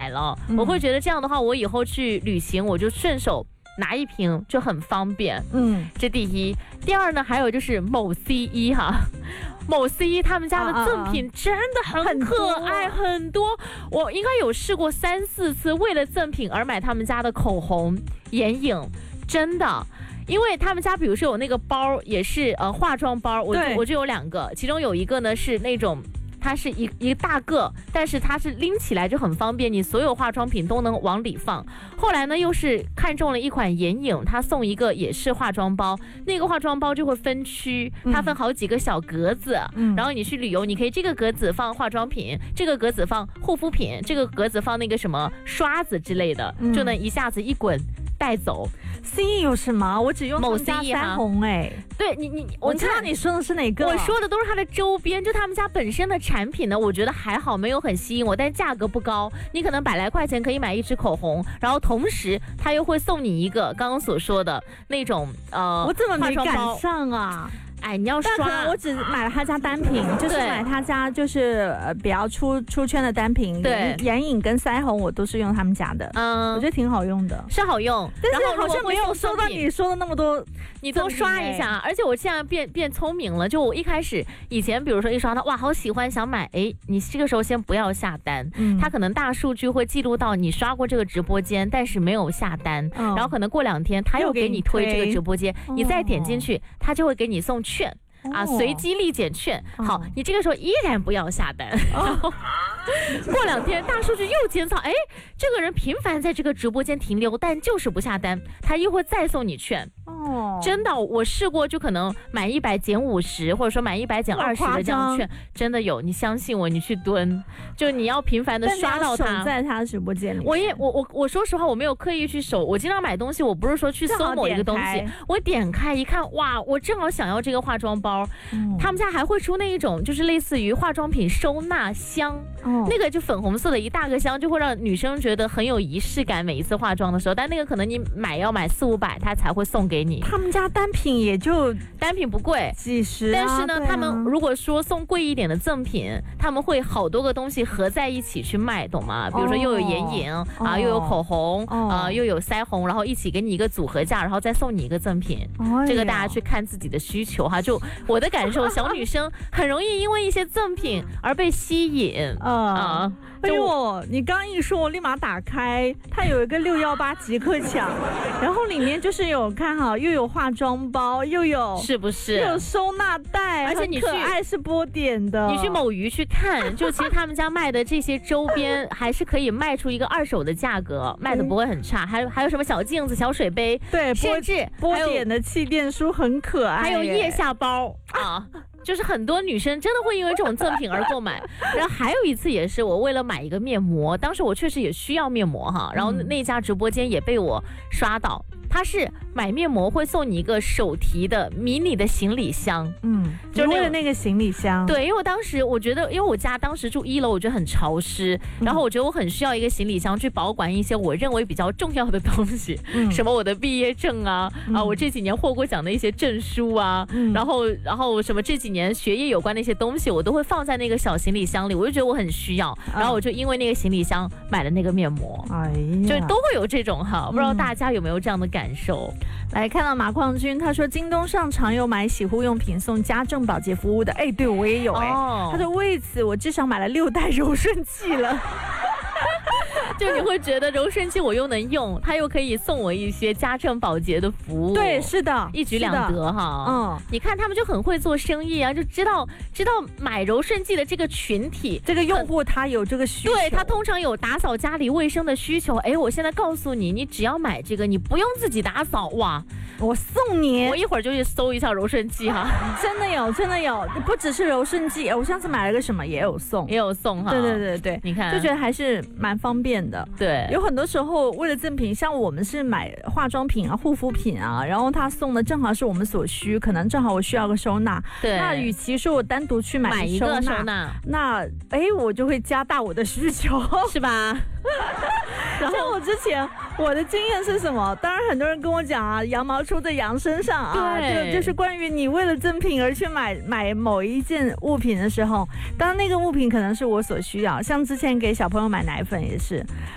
买了，我会觉得这样的话，我以后去旅行我就顺手拿一瓶就很方便。这第一。第二呢，还有就是某 C1 哈。某 C1 他们家的赠品真的很可爱，很多。我应该有试过3、4次，为了赠品而买他们家的口红、眼影，真的。因为他们家比如说有那个包，也是化妆包，我就有2个，其中有一个呢是那种。它是一大个，但是它是拎起来就很方便，你所有化妆品都能往里放。后来呢，又是看中了一款眼影，它送一个也是化妆包，那个化妆包就会分区，它分好几个小格子，然后你去旅游，你可以这个格子放化妆品，这个格子放护肤品，这个格子放那个什么刷子之类的，就能一下子一滚带走。 C1 有什么？我只用他们家腮红对我知道你说的是哪个。 我说的都是它的周边，就他们家本身的产品呢，我觉得还好，没有很吸引我，但是价格不高，你可能100来块钱可以买一支口红，然后同时他又会送你一个刚刚所说的那种我怎么没赶上啊？ 哎，你要刷， 但可能我只买了他家单品，就是买他家就是比较出圈的单品。对，眼影跟腮红我都是用他们家的，我觉得挺好用的， 是好用。 但是好像没有收到你说的那么多， 你多刷一下。而且我现在变聪明了，就我一开始以前比如说一刷到哇好喜欢想买，你这个时候先不要下单，它可能大数据会记录到你刷过这个直播间，但是没有下单，然后可能过2天他又给你推这个直播间，你再点进去，他就会给你送券啊，随机立减券。好，你这个时候依然不要下单。过2天大数据又检讨，这个人频繁在这个直播间停留，但就是不下单，他又会再送你券。真的，我试过，就可能买100减50，或者说买100减20的这样券，真的有。你相信我，你去蹲，就你要频繁的刷到他， 守在他的直播间里。 我说实话，我没有刻意去守。我经常买东西，我不是说去搜某一个东西，我点开一看，哇，我正好想要这个化妆包。他们家还会出那一种，就是类似于化妆品收纳箱，那个就粉红色的一大个箱，就会让女生觉得很有仪式感。每一次化妆的时候，但那个可能你要买400、500，他才会送给你。 他们家单品也就单品不贵， 几十， 但是呢，他们如果说送贵一点的赠品，他们会好多个东西合在一起去卖，懂吗？比如说又有眼影啊，又有口红啊，又有腮红，然后一起给你一个组合价，然后再送你一个赠品。这个大家去看自己的需求哈。就我的感受，小女生很容易因为一些赠品而被吸引啊。 哎呦，你刚一说，我立马打开，它有一个618即刻抢，然后里面就是有看好，又有化妆包，又有是不是？ 又有收纳袋， 而且你可爱是波点的。 你去某鱼去看，就其实他们家卖的这些周边还是可以卖出一个2手的价格，卖的不会很差。还有什么小镜子、小水杯， 对， 甚至波点的气垫梳很可爱， 还有腋下包啊。就是很多女生真的会因为这种赠品而购买。然后还有一次也是我为了买一个面膜，当时我确实也需要面膜哈，然后那家直播间也被我刷到，他是买面膜会送你一个手提的迷你的行李箱， 就是为了那个行李箱。 对，因为我当时我觉得，因为我家当时住1楼，我觉得很潮湿，然后我觉得我很需要一个行李箱去保管一些我认为比较重要的东西，什么我的毕业证啊，我这几年获过奖的一些证书啊，然后什么这几年学业有关的一些东西，我都会放在那个小行李箱里，我就觉得我很需要，然后我就因为那个行李箱买了那个面膜，就都会有这种哈，不知道大家有没有这样的感受？ 来看到马矿君，他说京东上常有买洗护用品送家政保洁服务的，对我也有他说为此我至少买了6袋柔顺剂了。 就你会觉得柔顺剂我又能用，它又可以送我一些家政保洁的服务。 对，是的， 一举两得哈。你看他们就很会做生意啊，就知道买柔顺剂的这个群体， 这个用户他有这个需求， 对，他通常有打扫家里卫生的需求。我现在告诉你，你只要买这个，你不用自己打扫，哇， 我送你。 我一会儿就去搜一下柔顺剂哈。 真的有，不只是柔顺剂，我上次买了个什么也有送哈。对，你看就觉得还是蛮方便的。 对， 有很多时候为了赠品，像我们是买化妆品啊、护肤品啊，然后他送的正好是我们所需，可能正好我需要个收纳。 对， 那与其说我单独去买一个收纳， 那我就会加大我的需求， 是吧？ 然后我的经验是什么？当然很多人跟我讲啊，羊毛出在羊身上啊，就是关于你为了赠品而去买某一件物品的时候，当然那个物品可能是我所需要，像之前给小朋友买奶粉也是。